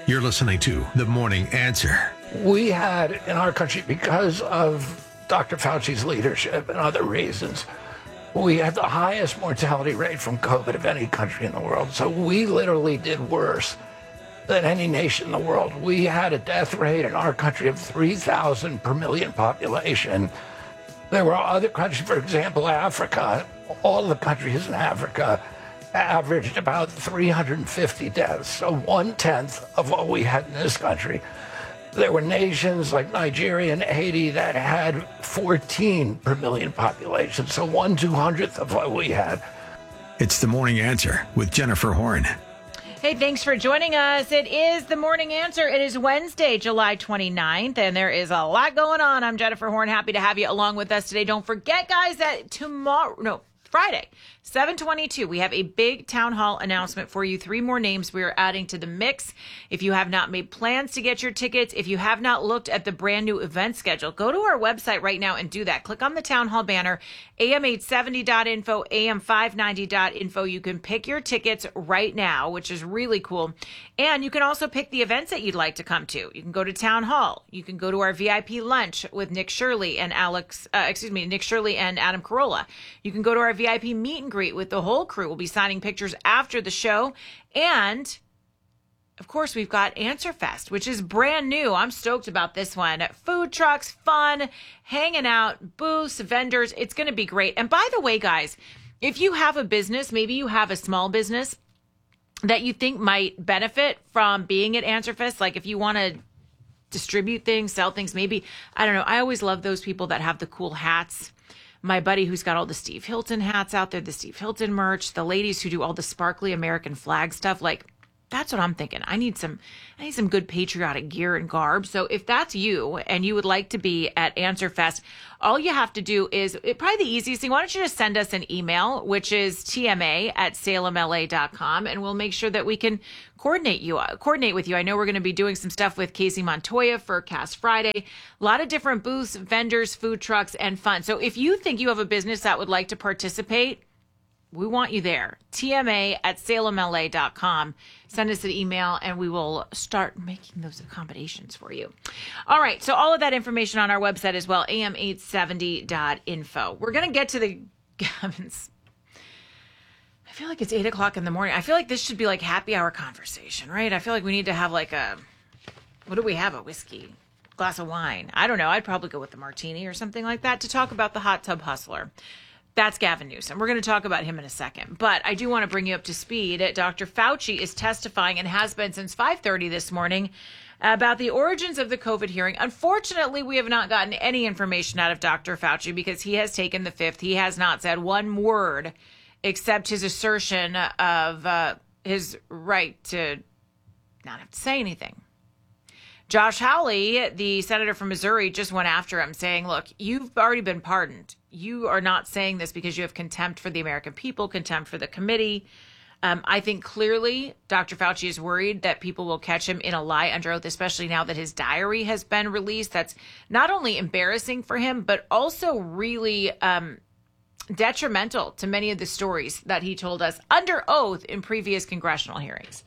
You're listening to The Morning Answer. We had in our country, because of Dr. Fauci's leadership and other reasons, we had the highest mortality rate from COVID of any country in the world. So we literally did worse than any nation in the world. We had a death rate in our country of 3,000 per million population. There were other countries, for example, Africa. All the countries in Africa averaged about 350 deaths, so 1/10 of what we had in this country. There were nations like Nigeria and Haiti that had 14 per million population, so 1/200th of what we had. It's The Morning Answer with Jennifer Horn. Hey, thanks for joining us. It is The Morning Answer. It is Wednesday, July 29th, and there is a lot going on. I'm Jennifer Horn. Happy to have you along with us today. Don't forget, guys, that Friday, 7/22, we have a big town hall announcement for you. 3 more names we are adding to the mix. If you have not made plans to get your tickets, if you have not looked at the brand new event schedule, go to our website right now and do that. Click on the town hall banner, am870.info, am590.info. You can pick your tickets right now, which is really cool. And you can also pick the events that you'd like to come to. You can go to town hall. You can go to our VIP lunch with Nick Shirley and Adam Carolla. You can go to our VIP meet and greet with the whole crew. We'll be signing pictures after the show. And of course, we've got Answer Fest, which is brand new. I'm stoked about this one. Food trucks, fun, hanging out, booths, vendors. It's going to be great. And by the way, guys, if you have a business, maybe you have a small business that you think might benefit from being at Answer Fest, like if you want to distribute things, sell things, maybe, I don't know. I always love those people that have the cool hats. My buddy who's got all the Steve Hilton hats out there, the Steve Hilton merch, the ladies who do all the sparkly American flag stuff, like that's what I'm thinking. I need some good patriotic gear and garb. So if that's you and you would like to be at Answer Fest, all you have to do is probably the easiest thing. Why don't you just send us an email, which is tma@salemla.com, and we'll make sure that we can coordinate with you. I know we're going to be doing some stuff with Casey Montoya for Cast Friday. A lot of different booths, vendors, food trucks, and fun. So if you think you have a business that would like to participate, we want you there. tma@salemla.com. Send us an email and we will start making those accommodations for you. All right. So all of that information on our website as well, am870.info. We're going to get to the Gavin's. I feel like it's 8 o'clock in the morning. I feel like this should be like happy hour conversation, right? I feel like we need to have like what do we have? A whiskey, glass of wine. I don't know. I'd probably go with a martini or something like that to talk about the hot tub hustler. That's Gavin Newsom. We're going to talk about him in a second. But I do want to bring you up to speed. Dr. Fauci is testifying and has been since 5:30 this morning about the origins of the COVID hearing. Unfortunately, we have not gotten any information out of Dr. Fauci because he has taken the fifth. He has not said one word except his assertion of his right to not have to say anything. Josh Hawley, the senator from Missouri, just went after him saying, look, you've already been pardoned. You are not saying this because you have contempt for the American people, contempt for the committee. I think clearly Dr. Fauci is worried that people will catch him in a lie under oath, especially now that his diary has been released. That's not only embarrassing for him, but also really detrimental to many of the stories that he told us under oath in previous congressional hearings.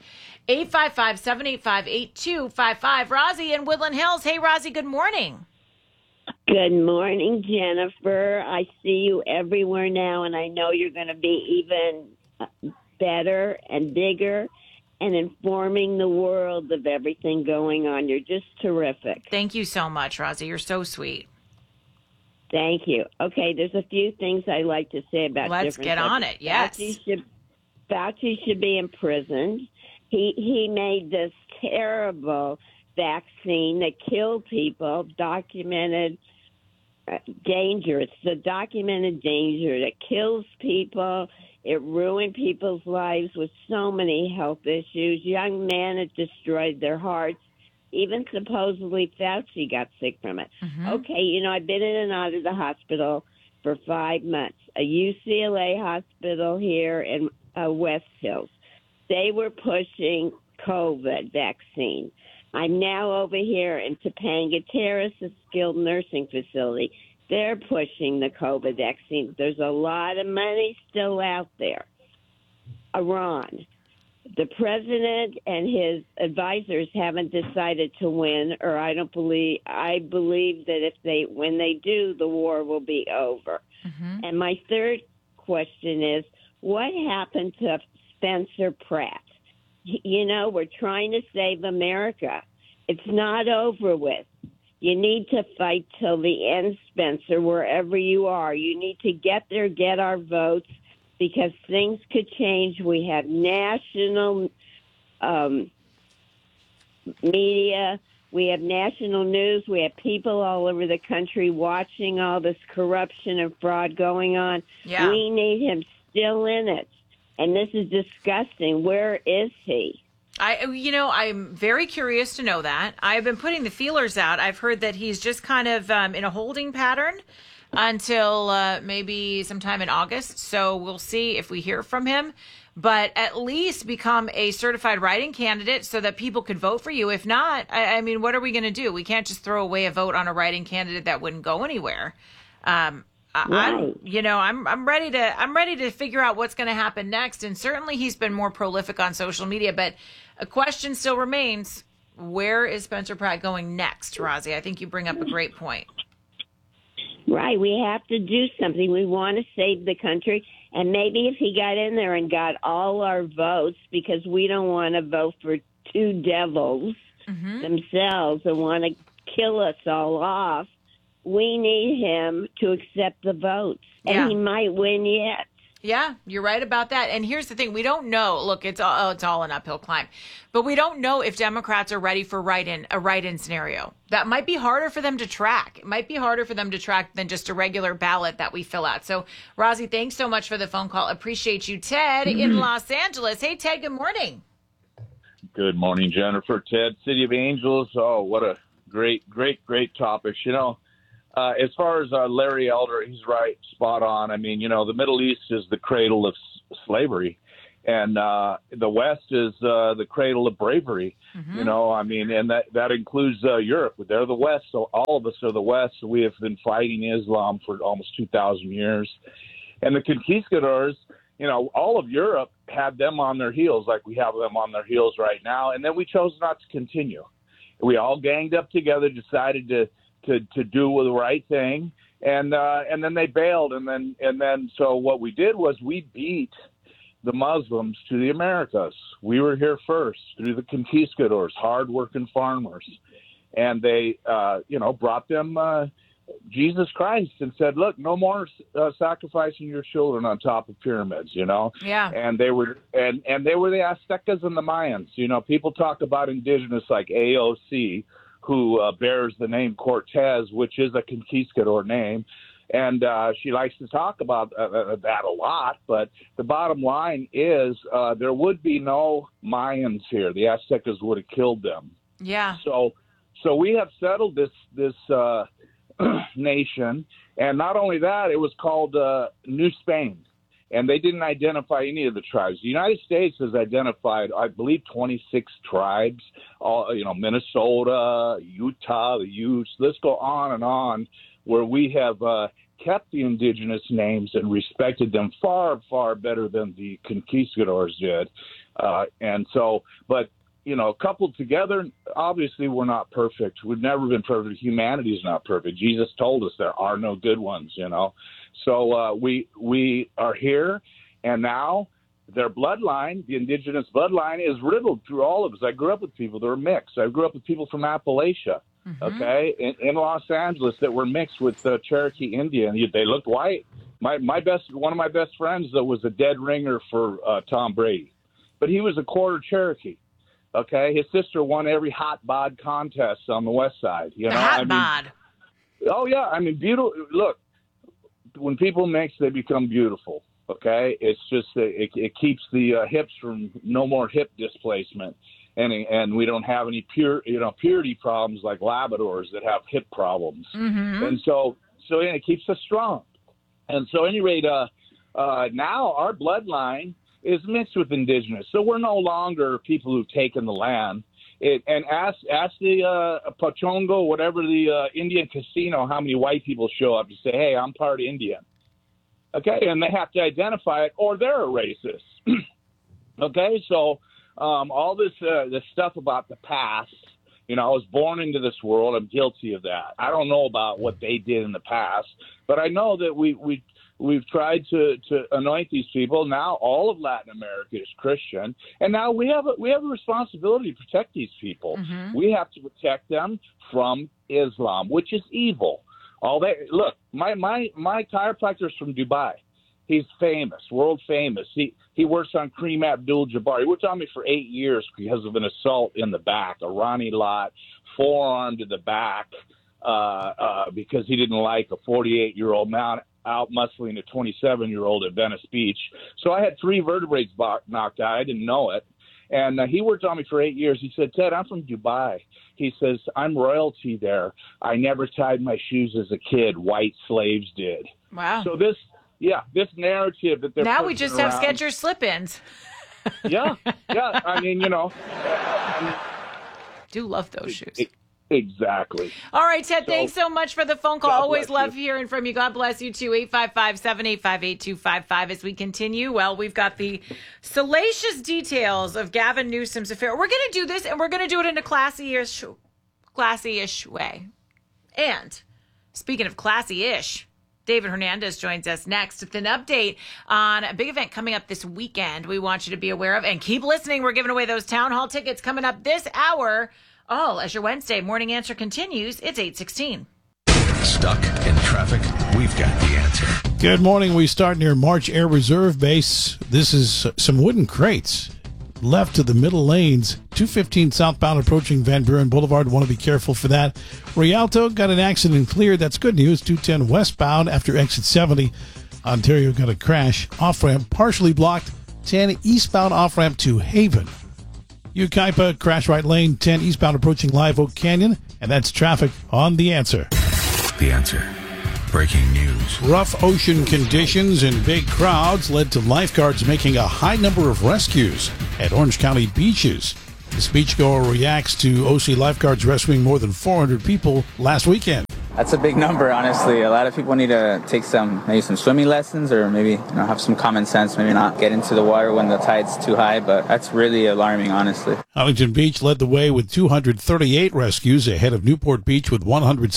855-785-8255. Rozzy in Woodland Hills. Hey, Rozzy, good morning. Good morning, Jennifer. I see you everywhere now, and I know you're going to be even better and bigger and informing the world of everything going on. You're just terrific. Thank you so much, Rozzy. You're so sweet. Thank you. Okay, there's a few things I like to say about Let's get on it, yes. Fauci should be imprisoned. He made this terrible vaccine that killed people, documented danger. It's the documented danger that kills people. It ruined people's lives with so many health issues. Young men, it destroyed their hearts. Even supposedly Fauci got sick from it. Mm-hmm. Okay, I've been in and out of the hospital for 5 months. A UCLA hospital here in West Hills. They were pushing COVID vaccine. I'm now over here in Topanga Terrace, a skilled nursing facility. They're pushing the COVID vaccine. There's a lot of money still out there. Iran. The president and his advisors haven't decided to win, or I believe that when they do, the war will be over. Mm-hmm. And my third question is, what happened to Spencer Pratt? We're trying to save America. It's not over with. You need to fight till the end, Spencer, wherever you are. You need to get there, get our votes, because things could change. We have national media. We have national news. We have people all over the country watching all this corruption and fraud going on. Yeah. We need him still in it. And this is disgusting. Where is he? I'm very curious to know that. I've been putting the feelers out. I've heard that he's just kind of in a holding pattern until maybe sometime in August. So we'll see if we hear from him. But at least become a certified write-in candidate so that people could vote for you. If not, I mean, what are we going to do? We can't just throw away a vote on a write-in candidate that wouldn't go anywhere. Right. I'm ready to figure out what's going to happen next. And certainly he's been more prolific on social media. But a question still remains: where is Spencer Pratt going next, Rosie? I think you bring up a great point. Right. We have to do something. We want to save the country. And maybe if he got in there and got all our votes, because we don't want to vote for two devils themselves and want to kill us all off, we need him to accept the votes. And he might win yet. Yeah, you're right about that. And here's the thing. We don't know. Look, it's all an uphill climb. But we don't know if Democrats are ready for a write-in scenario. That might be harder for them to track. It might be harder for them to track than just a regular ballot that we fill out. So, Rosie, thanks so much for the phone call. Appreciate you. Ted in Los Angeles. Hey, Ted, good morning. Good morning, Jennifer. Ted, City of Angels. Oh, what a great topic. As far as Larry Elder, he's right, spot on. I mean, the Middle East is the cradle of slavery, and the West is the cradle of bravery. Mm-hmm. And that includes Europe. They're the West, so all of us are the West. We have been fighting Islam for almost 2,000 years. And the conquistadors, all of Europe had them on their heels like we have them on their heels right now, and then we chose not to continue. We all ganged up together, decided to do the right thing, and then they bailed, and then so what we did was we beat the Muslims to the Americas. We were here first through the conquistadors, hard-working farmers, and they brought them Jesus Christ and said, look, no more sacrificing your children on top of pyramids, Yeah. And they were and they were the Aztecas and the Mayans. People talk about indigenous like AOC, who bears the name Cortez, which is a conquistador name. And she likes to talk about that a lot. But the bottom line is there would be no Mayans here. The Aztecas would have killed them. Yeah. So we have settled this nation. And not only that, it was called New Spain. And they didn't identify any of the tribes. The United States has identified, I believe, 26 tribes, all, Minnesota, Utah, the Utes. Let's go on, where we have kept the indigenous names and respected them far, far better than the conquistadors did. Coupled together, obviously we're not perfect. We've never been perfect. Humanity is not perfect. Jesus told us there are no good ones, So we are here, and now their bloodline, the indigenous bloodline, is riddled through all of us. I grew up with people that were mixed. I grew up with people from Appalachia, in Los Angeles that were mixed with Cherokee Indian. They looked white. One of my best friends was a dead ringer for Tom Brady, but he was a quarter Cherokee. Okay, his sister won every hot bod contest on the West Side. Hot bod. Oh yeah, I mean, beautiful. Look, when people mix, they become beautiful. Okay, it's just it keeps the hips from no more hip displacement, and we don't have any purity problems like Labradors that have hip problems, and so it keeps us strong. And so, at any rate, now our bloodline is mixed with indigenous, so we're no longer people who've taken the land. And ask the Pachongo, whatever the Indian casino, how many white people show up to say, hey, I'm part Indian. Okay, and they have to identify it, or they're a racist. Okay, so all this stuff about the past. You know, I was born into this world. I'm guilty of that. I don't know about what they did in the past, but I know that we've tried to anoint these people. Now all of Latin America is Christian, and now we have a responsibility to protect these people. Mm-hmm. We have to protect them from Islam, which is evil. Look, my chiropractor is from Dubai. He's famous, world famous. He works on Kareem Abdul-Jabbar. He worked on me for 8 years because of an assault in the back, a Ronnie Lott, forearm to the back, because he didn't like a 48-year-old man out muscling a 27-year-old at Venice Beach. So I had 3 vertebrae knocked out. I didn't know it. And he worked on me for 8 years. He said, Ted, I'm from Dubai. He says, I'm royalty there. I never tied my shoes as a kid. White slaves did. Wow. So this narrative that they're now we just around, have Skechers slip-ins. yeah. I mean, do love those shoes. Exactly. All right, Ted, thanks so much for the phone call. Always love hearing from you. God bless you, too. 855-785-8255 as we continue. Well, we've got the salacious details of Gavin Newsom's affair. We're going to do this, and we're going to do it in a classy-ish way. And speaking of classy-ish, David Hernandez joins us next with an update on a big event coming up this weekend we want you to be aware of. And keep listening. We're giving away those town hall tickets coming up this hour. All as your Wednesday morning answer continues. It's 8:16. Stuck in traffic? We've got the answer. Good morning. We start near March Air Reserve Base. This is some wooden crates left to the middle lanes. 215 southbound approaching Van Buren Boulevard. Want to be careful for that. Rialto got an accident cleared. That's good news. 210 westbound after exit 70. Ontario got a crash. Off-ramp partially blocked. 10 eastbound off-ramp to Haven. Yucaipa, crash right lane. 10 eastbound approaching Live Oak Canyon. And that's traffic on The Answer. The Answer. Breaking news. Rough ocean conditions and big crowds led to lifeguards making a high number of rescues at Orange County beaches. This beachgoer reacts to OC lifeguards rescuing more than 400 people last weekend. That's a big number, honestly. A lot of people need to take some swimming lessons, or maybe have some common sense, maybe not get into the water when the tide's too high, but that's really alarming, honestly. Huntington Beach led the way with 238 rescues ahead of Newport Beach with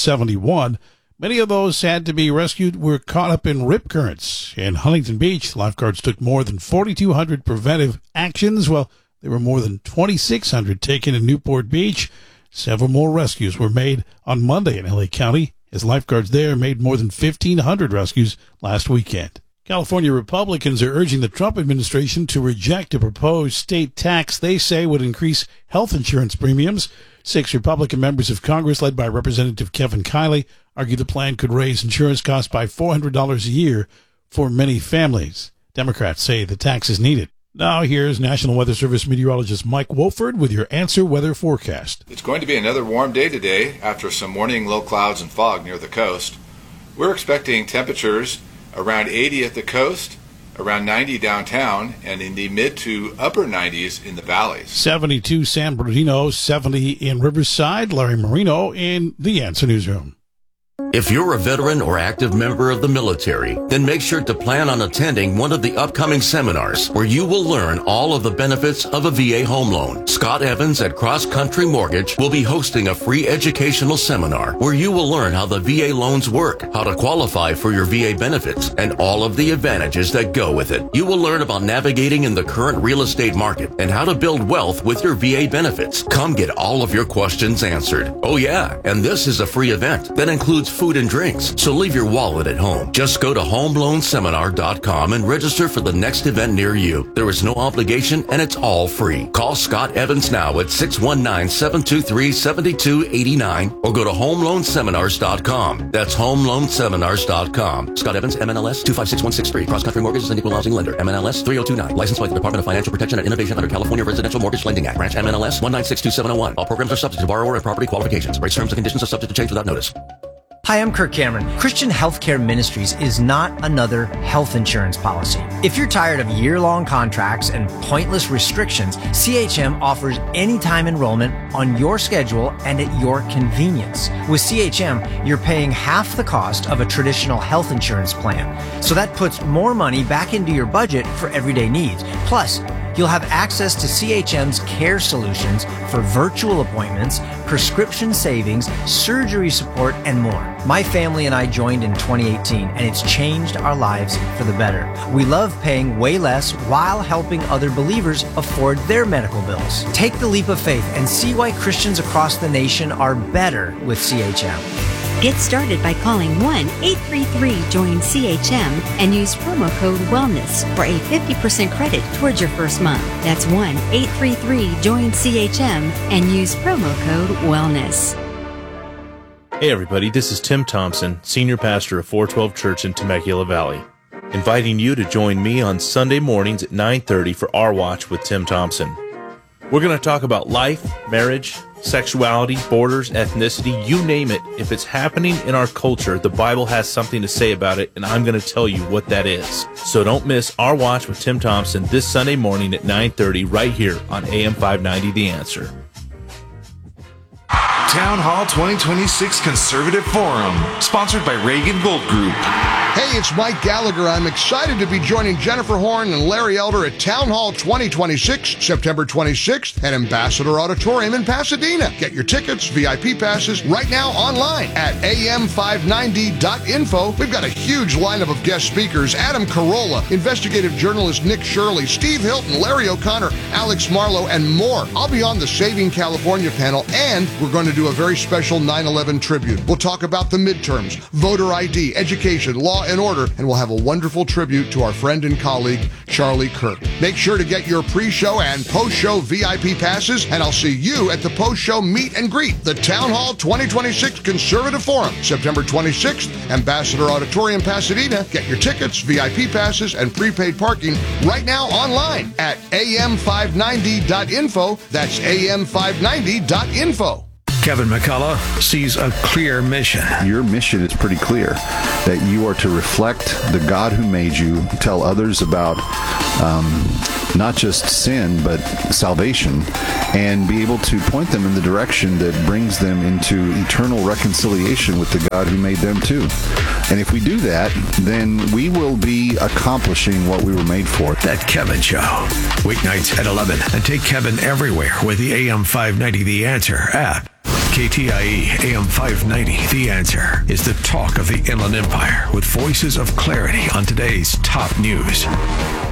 171. Many of those had to be rescued were caught up in rip currents. In Huntington Beach, lifeguards took more than 4,200 preventive actions. Well, there were more than 2,600 taken in Newport Beach. Several more rescues were made on Monday in L.A. County, as lifeguards there made more than 1,500 rescues last weekend. California Republicans are urging the Trump administration to reject a proposed state tax they say would increase health insurance premiums. 6 Republican members of Congress, led by Representative Kevin Kiley, argue the plan could raise insurance costs by $400 a year for many families. Democrats say the tax is needed. Now here's National Weather Service meteorologist Mike Wolford with your Answer weather forecast. It's going to be another warm day today after some morning low clouds and fog near the coast. We're expecting temperatures around 80 at the coast, around 90 downtown, and in the mid to upper 90s in the valleys. 72 San Bernardino, 70 in Riverside. Larry Marino in the Answer Newsroom. If you're a veteran or active member of the military, then make sure to plan on attending one of the upcoming seminars where you will learn all of the benefits of a VA home loan. Scott Evans at Cross Country Mortgage will be hosting a free educational seminar where you will learn how the VA loans work, how to qualify for your VA benefits, and all of the advantages that go with it. You will learn about navigating in the current real estate market and how to build wealth with your VA benefits. Come get all of your questions answered. Oh yeah, and this is a free event that includes food and drinks, so leave your wallet at home. Just go to homeloanseminar.com and register for the next event near you. There is no obligation and it's all free. Call Scott Evans now at 619-723-7289 or go to homeloanseminars.com. That's homeloanseminars.com. Scott Evans, MLS 256163. Cross Country Mortgage is an equal housing lender. MLS 3029. Licensed by the Department of Financial Protection and Innovation under California Residential Mortgage Lending Act. Branch MLS 1962701. All programs are subject to borrower and property qualifications. Rates, terms, and conditions are subject to change without notice. Hi, I'm Kirk Cameron. Christian Healthcare Ministries is not another health insurance policy. If you're tired of year-long contracts and pointless restrictions, CHM offers anytime enrollment on your schedule and at your convenience. With CHM, you're paying half the cost of a traditional health insurance plan. So that puts more money back into your budget for everyday needs. Plus, You'll have access to CHM's care solutions for virtual appointments, prescription savings, surgery support, and more. My family and I joined in 2018, and it's changed our lives for the better. We love paying way less while helping other believers afford their medical bills. Take the leap of faith and see why Christians across the nation are better with CHM. Get started by calling 1-833-JOIN-CHM and use promo code WELLNESS for a 50% credit towards your first month. That's 1-833-JOIN-CHM and use promo code WELLNESS. Hey everybody, this is Tim Thompson, Senior Pastor of 412 Church in Temecula Valley, inviting you to join me on Sunday mornings at 9:30 for Our Watch with Tim Thompson. We're going to talk about life, marriage, sexuality, borders, ethnicity, you name it. If it's happening in our culture, the Bible has something to say about it, and I'm going to tell you what that is. So don't miss Our Watch with Tim Thompson this Sunday morning at 9:30 right here on AM 590 The Answer. Town Hall 2026 Conservative Forum, sponsored by Reagan Gold Group. Hey, it's Mike Gallagher. I'm excited to be joining Jennifer Horn and Larry Elder at Town Hall 2026, September 26th at Ambassador Auditorium in Pasadena. Get your tickets, VIP passes, right now online at am590.info. We've got a huge lineup of guest speakers: Adam Carolla, investigative journalist Nick Shirley, Steve Hilton, Larry O'Connor, Alex Marlowe, and more. I'll be on the Saving California panel, and we're going to do a very special 9/11 tribute. We'll talk about the midterms, voter ID, education, law and order, and we'll have a wonderful tribute to our friend and colleague, Charlie Kirk. Make sure to get your pre-show and post-show VIP passes, and I'll see you at the post-show meet and greet, the Town Hall 2026 Conservative Forum, September 26th, Ambassador Auditorium, Pasadena. Get your tickets, VIP passes, and prepaid parking right now online at am590.info. That's am590.info. Kevin McCullough sees a clear mission. Your mission is pretty clear, that you are to reflect the God who made you, tell others about not just sin, but salvation, and be able to point them in the direction that brings them into eternal reconciliation with the God who made them too. And if we do that, then we will be accomplishing what we were made for. That Kevin Show. Weeknights at 11. And take Kevin everywhere with the AM 590 The Answer app. KTIE AM 590 The Answer is the talk of the Inland Empire with voices of clarity on today's top news.